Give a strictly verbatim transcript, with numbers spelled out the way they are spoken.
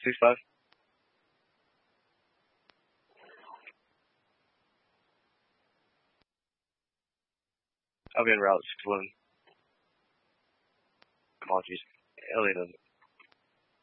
six five. I'll be en route six one. Apologies. Alien